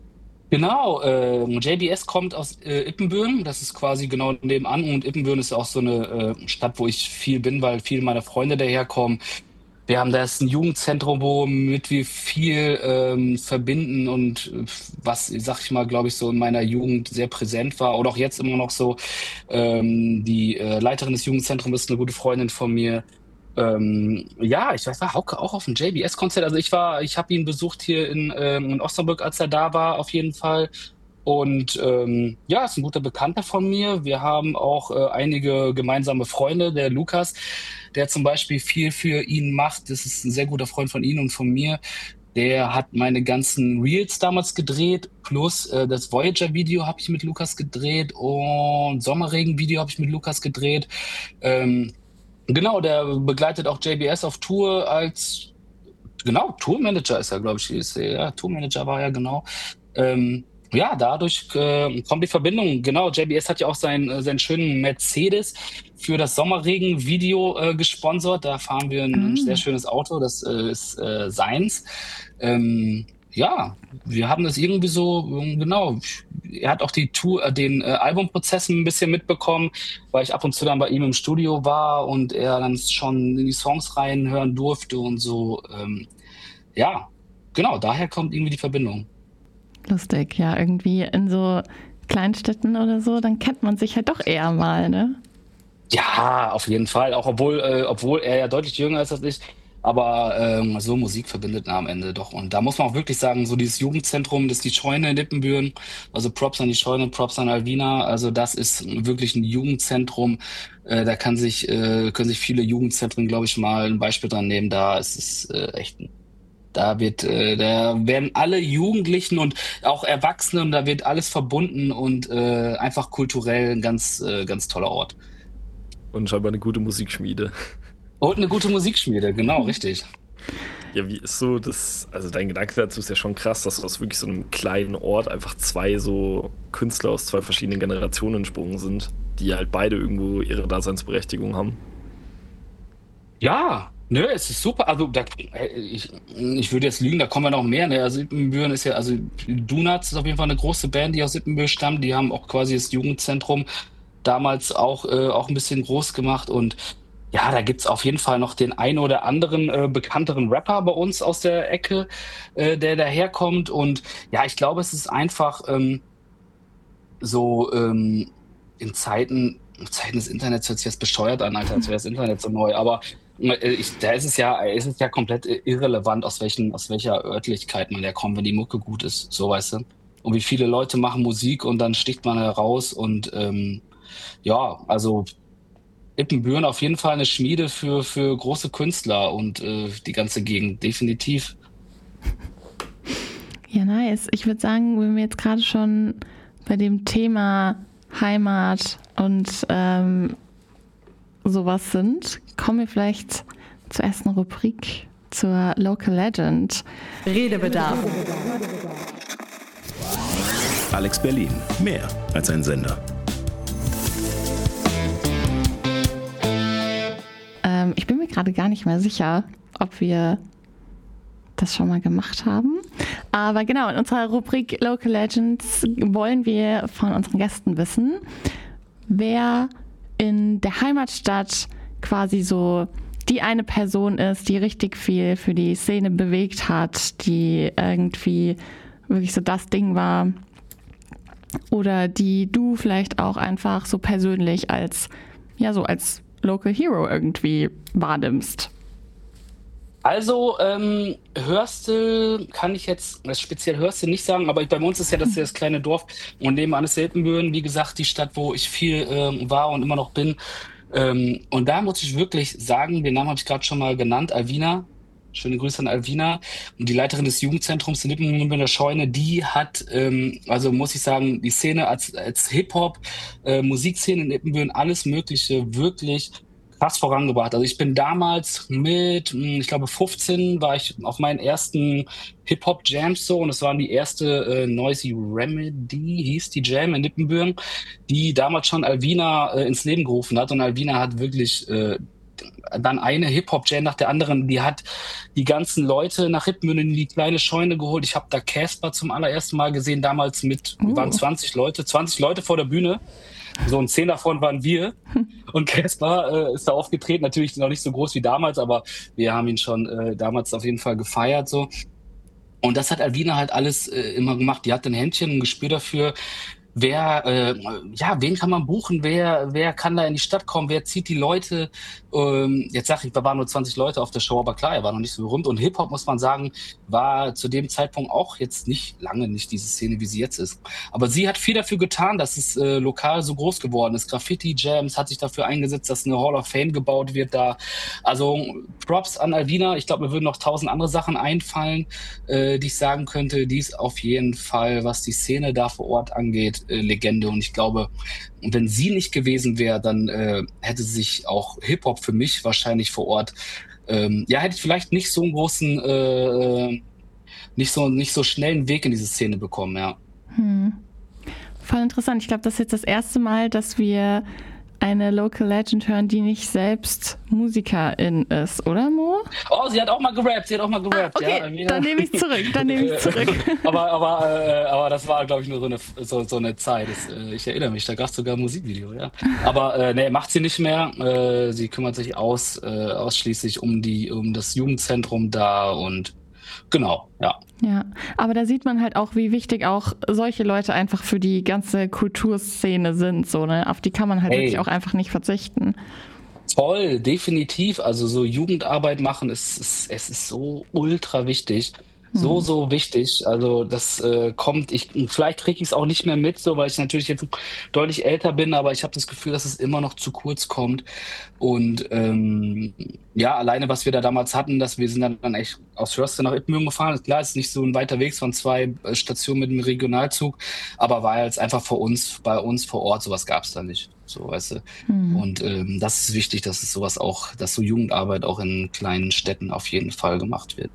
[SPEAKER 11] Genau, äh, J B S kommt aus äh, Ippenbüren, das ist quasi genau nebenan und Ippenbüren ist auch so eine äh, Stadt, wo ich viel bin, weil viele meiner Freunde daherkommen. Wir haben da jetzt ein Jugendzentrum, womit wir viel ähm, verbinden und äh, was, sag ich mal, glaube ich, so in meiner Jugend sehr präsent war oder auch jetzt immer noch so. Ähm, die äh, Leiterin des Jugendzentrums ist eine gute Freundin von mir. Ähm, ja, ich war Hauke auch auf dem J B S-Konzert. Also ich war, ich habe ihn besucht hier in, ähm, in Osnabrück, als er da war, auf jeden Fall. Und ähm, ja, ist ein guter Bekannter von mir. Wir haben auch äh, einige gemeinsame Freunde. Der Lukas, der zum Beispiel viel für ihn macht. Das ist ein sehr guter Freund von ihm und von mir. Der hat meine ganzen Reels damals gedreht, plus äh, das Voyager-Video habe ich mit Lukas gedreht und Sommerregen-Video habe ich mit Lukas gedreht. Ähm, Genau, der begleitet auch J B S auf Tour als, genau, Tourmanager ist er, glaube ich, ist er, ja, Tourmanager war er, genau. Ähm, ja, dadurch äh, kommt die Verbindung, genau, J B S hat ja auch seinen, seinen schönen Mercedes für das Sommerregen-Video äh, gesponsert, da fahren wir ein
[SPEAKER 10] Mhm.
[SPEAKER 11] sehr schönes Auto, das äh, ist äh, seins. Ähm, ja, wir haben das irgendwie so, genau, er hat auch die Tour, äh, den äh, Albumprozess ein bisschen mitbekommen, weil ich ab und zu dann bei ihm im Studio war und er dann schon in die Songs reinhören durfte und so. Ähm, ja, genau, daher kommt irgendwie die Verbindung.
[SPEAKER 10] Lustig, ja, irgendwie in so Kleinstädten oder so, dann kennt man sich halt doch eher mal, ne?
[SPEAKER 11] Ja, auf jeden Fall, auch obwohl, äh, obwohl er ja deutlich jünger ist als ich. Aber ähm, so Musik verbindet am Ende doch. Und da muss man auch wirklich sagen, so dieses Jugendzentrum, das ist die Scheune in Ippenbüren. Also Props an die Scheune, Props an Alvina. Also das ist wirklich ein Jugendzentrum. Äh, da kann sich, äh, können sich viele Jugendzentren, glaube ich, mal ein Beispiel dran nehmen. Da ist es äh, echt, da wird, äh, da werden alle Jugendlichen und auch Erwachsene und da wird alles verbunden und äh, einfach kulturell ein ganz, äh, ganz toller Ort.
[SPEAKER 9] Und scheinbar eine gute Musikschmiede.
[SPEAKER 11] Und eine gute Musikschmiede, genau, richtig.
[SPEAKER 9] Ja, wie ist so das, also dein Gedanke dazu ist ja schon krass, dass aus wirklich so einem kleinen Ort einfach zwei so Künstler aus zwei verschiedenen Generationen entsprungen sind, die halt beide irgendwo ihre Daseinsberechtigung haben.
[SPEAKER 11] Ja, nö, es ist super. Also da, ich, ich würde jetzt lügen, da kommen ja noch mehr. Ne? Also Ippenbüren ist ja, also Donuts ist auf jeden Fall eine große Band, die aus Ippenbüren stammt. Die haben auch quasi das Jugendzentrum damals auch, äh, auch ein bisschen groß gemacht und Ja, da gibt's auf jeden Fall noch den einen oder anderen äh, bekannteren Rapper bei uns aus der Ecke, äh, der daherkommt. Und ja, ich glaube, es ist einfach ähm, so ähm, in Zeiten, in Zeiten des Internets hört sich jetzt bescheuert an, Alter, als wäre das Internet so neu. Aber äh, ich, da ist es ja, ist es ja komplett irrelevant, aus welchen, aus welcher Örtlichkeit man herkommt, wenn die Mucke gut ist, so weißt du. Und wie viele Leute machen Musik und dann sticht man heraus und ähm, ja, also Ippenbüren auf jeden Fall eine Schmiede für, für große Künstler und äh, die ganze Gegend, definitiv.
[SPEAKER 10] Ja, nice. Ich würde sagen, wenn wir jetzt gerade schon bei dem Thema Heimat und ähm, sowas sind, kommen wir vielleicht zur ersten Rubrik, zur Local Legend.
[SPEAKER 8] Redebedarf.
[SPEAKER 1] Alex Berlin, mehr als ein Sender.
[SPEAKER 10] Ähm, ich bin mir gerade gar nicht mehr sicher, ob wir das schon mal gemacht haben. Aber genau, in unserer Rubrik Local Legends wollen wir von unseren Gästen wissen, wer in der Heimatstadt quasi so die eine Person ist, die richtig viel für die Szene bewegt hat, die irgendwie wirklich so das Ding war. Oder die du vielleicht auch einfach so persönlich als, ja, so als Local Hero irgendwie wahrnimmst.
[SPEAKER 11] Also, ähm, Hörstel kann ich jetzt, das speziell Hörstel nicht sagen, aber bei uns ist ja das, das kleine Dorf und nebenan ist Ippenbüren, wie gesagt, die Stadt, wo ich viel ähm, war und immer noch bin. Ähm, und da muss ich wirklich sagen, den Namen habe ich gerade schon mal genannt, Alvina. Schöne Grüße an Alvina. Und die Leiterin des Jugendzentrums in Ippenbüren in der Scheune, die hat, ähm, also muss ich sagen, die Szene als, als Hip-Hop, äh, Musikszene in Ippenbüren, alles Mögliche wirklich krass vorangebracht. Also ich bin damals mit, ich glaube fünfzehn, war ich auf meinen ersten Hip-Hop-Jams so und es waren die erste äh, Noisy Remedy, hieß die Jam in Ippenbüren, die damals schon Alvina äh, ins Leben gerufen hat und Alvina hat wirklich äh, dann eine Hip-Hop-Jam nach der anderen, die hat die ganzen Leute nach Ippenbüren in die kleine Scheune geholt. Ich habe da Casper zum allerersten Mal gesehen, damals mit, wir waren zwanzig Leute, zwanzig Leute vor der Bühne. So ein zehn davon waren wir und Casper äh, ist da aufgetreten, natürlich noch nicht so groß wie damals, aber wir haben ihn schon äh, damals auf jeden Fall gefeiert so. Und das hat Alvina halt alles äh, immer gemacht. Die hat ein Händchen, ein Gespür dafür, wer, äh, ja, wen kann man buchen, wer, wer kann da in die Stadt kommen, wer zieht die Leute. Ähm, jetzt sag ich, da waren nur zwanzig Leute auf der Show, aber klar, er war noch nicht so berühmt. Und Hip-Hop, muss man sagen, war zu dem Zeitpunkt auch jetzt nicht, lange nicht diese Szene, wie sie jetzt ist. Aber sie hat viel dafür getan, dass es äh, lokal so groß geworden ist. Graffiti-Jams hat sich dafür eingesetzt, dass eine Hall of Fame gebaut wird da. Also Props an Alvina. Ich glaube, mir würden noch tausend andere Sachen einfallen, äh, die ich sagen könnte. Die ist auf jeden Fall, was die Szene da vor Ort angeht, äh, Legende. Und ich glaube, wenn sie nicht gewesen wäre, dann äh, hätte sich auch Hip-Hop für mich wahrscheinlich vor Ort, ähm, ja, hätte ich vielleicht nicht so einen großen, äh, nicht so, nicht so schnellen Weg in diese Szene bekommen, ja.
[SPEAKER 10] Hm. Voll interessant. Ich glaube, das ist jetzt das erste Mal, dass wir eine Local Legend hören, die nicht selbst Musikerin ist, oder Mo?
[SPEAKER 11] Oh, sie hat auch mal gerappt, sie hat auch mal gerappt.
[SPEAKER 10] Ah, okay,
[SPEAKER 11] ja.
[SPEAKER 10] Dann nehme ich zurück, dann nehme ich zurück.
[SPEAKER 11] aber, aber, äh, aber das war, glaube ich, nur so eine, so, so eine Zeit. Das, äh, ich erinnere mich, da gab es sogar ein Musikvideo, ja. Aber äh, nee, macht sie nicht mehr. Äh, sie kümmert sich aus, äh, ausschließlich um die, um das Jugendzentrum da und genau, ja.
[SPEAKER 10] Ja, aber da sieht man halt auch, wie wichtig auch solche Leute einfach für die ganze Kulturszene sind, so, ne? Auf die kann man halt hey. wirklich auch einfach nicht verzichten.
[SPEAKER 11] Toll, definitiv. Also so Jugendarbeit machen, ist, ist, es ist so ultra wichtig. So, so wichtig. Also das äh, kommt, ich vielleicht kriege ich es auch nicht mehr mit, so, weil ich natürlich jetzt deutlich älter bin, aber ich habe das Gefühl, dass es immer noch zu kurz kommt. Und ähm, ja, alleine, was wir da damals hatten, dass wir sind dann, dann echt aus Förster nach Ippenbüren gefahren. Klar, es ist nicht so ein weiter Weg, es waren zwei äh, Stationen mit dem Regionalzug, aber war jetzt einfach vor uns, bei uns vor Ort, sowas gab es da nicht. So, weißt du. Mhm. Und ähm, das ist wichtig, dass es sowas auch, dass so Jugendarbeit auch in kleinen Städten auf jeden Fall gemacht wird.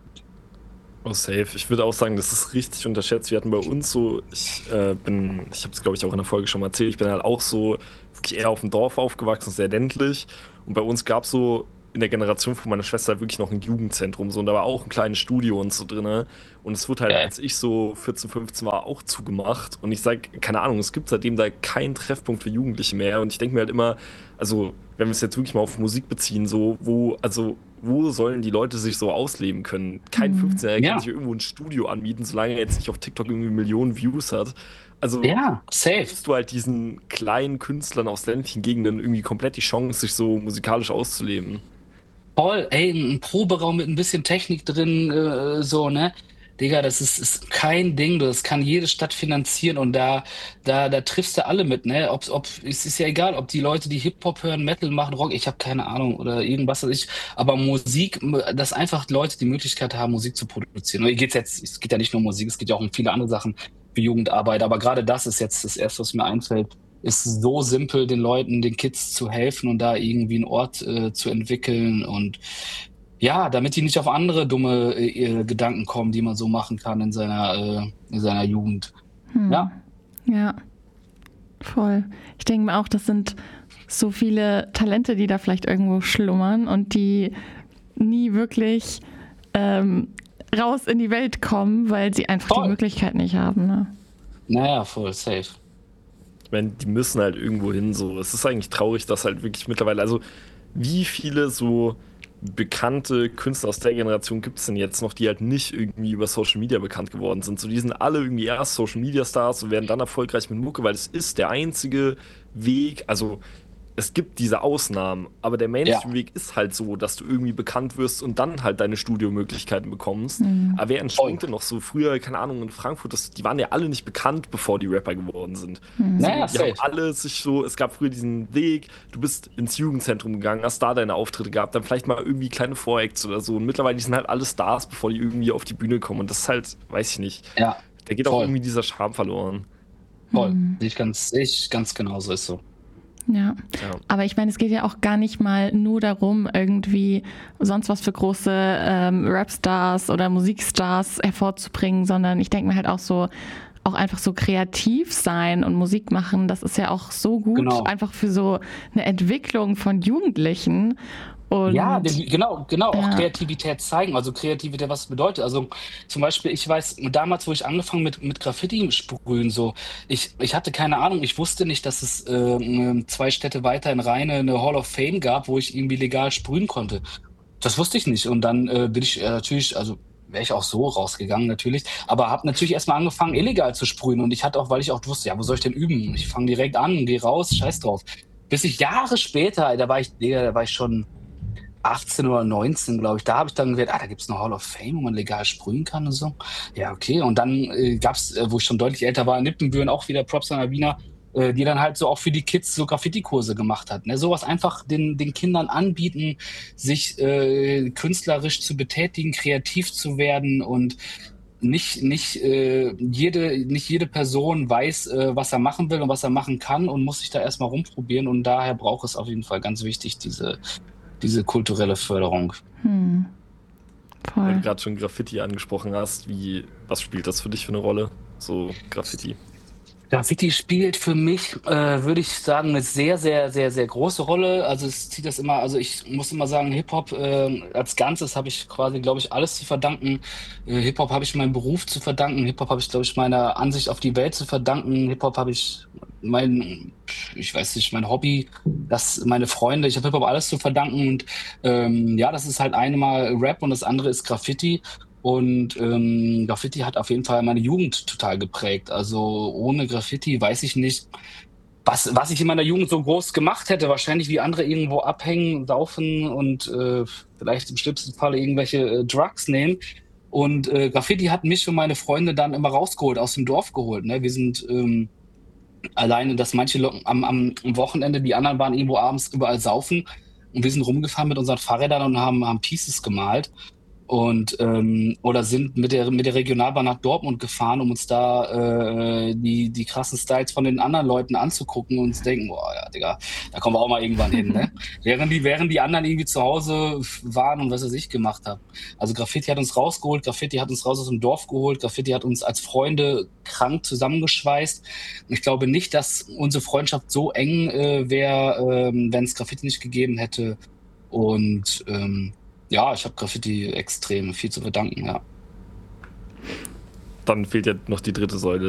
[SPEAKER 9] Oh, safe. Ich würde auch sagen, das ist richtig unterschätzt. Wir hatten bei uns so, ich äh, bin, ich habe es glaube ich auch in der Folge schon mal erzählt, ich bin halt auch so wirklich eher auf dem Dorf aufgewachsen, sehr ländlich. Und bei uns gab es so in der Generation von meiner Schwester wirklich noch ein Jugendzentrum. So, und da war auch ein kleines Studio und so drin. Und es wurde halt, als ich so vierzehn, fünfzehn war, auch zugemacht. Und ich sage, keine Ahnung, es gibt seitdem da keinen Treffpunkt für Jugendliche mehr. Und ich denke mir halt immer, also wenn wir es jetzt wirklich mal auf Musik beziehen, so, wo, also, wo sollen die Leute sich so ausleben können? Kein fünfzehnjähriger
[SPEAKER 11] Ja.
[SPEAKER 9] kann sich irgendwo ein Studio anmieten, solange er jetzt nicht auf TikTok irgendwie Millionen Views hat. Also,
[SPEAKER 11] Ja, safe.
[SPEAKER 9] gibst du halt diesen kleinen Künstlern aus ländlichen Gegenden irgendwie komplett die Chance, sich so musikalisch auszuleben.
[SPEAKER 11] Voll, ey, ein Proberaum mit ein bisschen Technik drin, äh, so, ne? Digga, das ist, ist kein Ding, das kann jede Stadt finanzieren und da, da, da triffst du alle mit, ne? Ob, ob, es ist ja egal, ob die Leute, die Hip-Hop hören, Metal machen, Rock, ich habe keine Ahnung oder irgendwas, was ich, aber Musik, dass einfach Leute die Möglichkeit haben, Musik zu produzieren. Und hier geht's jetzt, es geht ja nicht nur um Musik, es geht ja auch um viele andere Sachen für Jugendarbeit, aber gerade das ist jetzt das Erste, was mir einfällt, ist so simpel, den Leuten, den Kids zu helfen und da irgendwie einen Ort äh, zu entwickeln und ja, damit die nicht auf andere dumme äh, Gedanken kommen, die man so machen kann in seiner, äh, in seiner Jugend.
[SPEAKER 10] Hm.
[SPEAKER 11] Ja.
[SPEAKER 10] Ja, voll. Ich denke mir auch, das sind so viele Talente, die da vielleicht irgendwo schlummern und die nie wirklich ähm, raus in die Welt kommen, weil sie einfach
[SPEAKER 11] Voll.
[SPEAKER 10] die Möglichkeit nicht haben. Ne?
[SPEAKER 11] Naja, voll safe.
[SPEAKER 9] Ich meine, die müssen halt irgendwo hin, so. Es ist eigentlich traurig, dass halt wirklich mittlerweile, also, wie viele so bekannte Künstler aus der Generation gibt es denn jetzt noch, die halt nicht irgendwie über Social Media bekannt geworden sind. So, die sind alle irgendwie erst Social Media Stars und werden dann erfolgreich mit Mucke, weil es ist der einzige Weg, also es gibt diese Ausnahmen, aber der Mainstream-Weg ja. ist halt so, dass du irgendwie bekannt wirst und dann halt deine Studiomöglichkeiten bekommst. Mhm. Aber wer entspringt denn noch so früher, keine Ahnung, in Frankfurt, das, die waren ja alle nicht bekannt, bevor die Rapper geworden sind.
[SPEAKER 10] Mhm.
[SPEAKER 9] So,
[SPEAKER 11] Naja,
[SPEAKER 9] die
[SPEAKER 11] safe.
[SPEAKER 9] haben alle sich so, es gab früher diesen Weg, du bist ins Jugendzentrum gegangen, hast da deine Auftritte gehabt, dann vielleicht mal irgendwie kleine Voracts oder so. Und mittlerweile sind halt alle Stars, bevor die irgendwie auf die Bühne kommen. Und das ist halt, weiß ich nicht,
[SPEAKER 11] Ja,
[SPEAKER 9] da geht
[SPEAKER 11] voll.
[SPEAKER 9] auch irgendwie dieser Charme verloren.
[SPEAKER 11] Voll.
[SPEAKER 10] Mhm.
[SPEAKER 11] Ich ganz, ich ganz genau so ist so.
[SPEAKER 10] Ja.
[SPEAKER 9] Ja.
[SPEAKER 10] Aber ich meine, es geht ja auch gar nicht mal nur darum, irgendwie sonst was für große ähm, Rapstars oder Musikstars hervorzubringen, sondern ich denke mir halt auch so, auch einfach so kreativ sein und Musik machen, das ist ja auch so gut,
[SPEAKER 11] Genau.
[SPEAKER 10] einfach für so eine Entwicklung von Jugendlichen. Und
[SPEAKER 11] Ja, den, genau, genau, auch
[SPEAKER 10] Ja.
[SPEAKER 11] Kreativität zeigen. Also Kreativität, was bedeutet. Also zum Beispiel, ich weiß, damals, wo ich angefangen mit, mit Graffiti sprühen, so, ich, ich hatte keine Ahnung, ich wusste nicht, dass es äh, zwei Städte weiter in Rheine eine Hall of Fame gab, wo ich irgendwie legal sprühen konnte. Das wusste ich nicht. Und dann äh, bin ich äh, natürlich, also wäre ich auch so rausgegangen natürlich, aber habe natürlich erstmal angefangen, illegal zu sprühen. Und ich hatte auch, weil ich auch wusste, ja, wo soll ich denn üben? Ich fange direkt an, gehe raus, scheiß drauf. Bis ich Jahre später, da war ich, da war ich schon achtzehn oder neunzehn, glaube ich, da habe ich dann gesagt, ah, da gibt es eine Hall of Fame, wo man legal sprühen kann und so. Ja, okay. Und dann äh, gab es, äh, wo ich schon deutlich älter war, in Nippenbüren auch wieder Props an Albina, äh, die dann halt so auch für die Kids so Graffiti-Kurse gemacht hat. Ne? Sowas einfach den, den Kindern anbieten, sich äh, künstlerisch zu betätigen, kreativ zu werden und nicht, nicht, äh, jede, nicht jede Person weiß, äh, was er machen will und was er machen kann und muss sich da erstmal rumprobieren. Und daher braucht es auf jeden Fall ganz wichtig, diese diese kulturelle Förderung.
[SPEAKER 10] Hm. Voll.
[SPEAKER 9] Weil du gerade schon Graffiti angesprochen hast, wie, was spielt das für dich für eine Rolle? So Graffiti.
[SPEAKER 11] Graffiti spielt für mich, äh, würde ich sagen, eine sehr, sehr, sehr, sehr große Rolle. Also es zieht das immer, also ich muss immer sagen, Hip-Hop äh, als Ganzes habe ich quasi, glaube ich, alles zu verdanken. Äh, Hip-Hop habe ich meinem Beruf zu verdanken. Hip-Hop habe ich, glaube ich, meiner Ansicht auf die Welt zu verdanken. Hip-Hop habe ich mein, ich weiß nicht, mein Hobby, das, meine Freunde, ich habe Hip-Hop alles zu verdanken. Und ähm, ja, das ist halt einmal Rap und das andere ist Graffiti. Und ähm, Graffiti hat auf jeden Fall meine Jugend total geprägt. Also ohne Graffiti weiß ich nicht, was, was ich in meiner Jugend so groß gemacht hätte. Wahrscheinlich wie andere irgendwo abhängen, saufen und äh, vielleicht im schlimmsten Fall irgendwelche äh, Drugs nehmen. Und äh, Graffiti hat mich und meine Freunde dann immer rausgeholt, aus dem Dorf geholt. Ne? Wir sind ähm, alleine, dass manche Leute am, am Wochenende, die anderen waren irgendwo abends überall saufen. Und wir sind rumgefahren mit unseren Fahrrädern und haben, haben Pieces gemalt. Und ähm, oder sind mit der mit der Regionalbahn nach Dortmund gefahren, um uns da äh, die die krassen Styles von den anderen Leuten anzugucken und uns denken, boah, ja, Digga, da kommen wir auch mal irgendwann hin, ne? während die während die anderen irgendwie zu Hause waren und was weiß ich gemacht haben. Also Graffiti hat uns rausgeholt, Graffiti hat uns raus aus dem Dorf geholt, Graffiti hat uns als Freunde krank zusammengeschweißt. Ich glaube nicht, dass unsere Freundschaft so eng äh, wäre, äh, wenn es Graffiti nicht gegeben hätte. Und ähm, ja, ich habe Graffiti extrem viel zu verdanken, ja.
[SPEAKER 9] Dann fehlt ja noch die dritte Säule,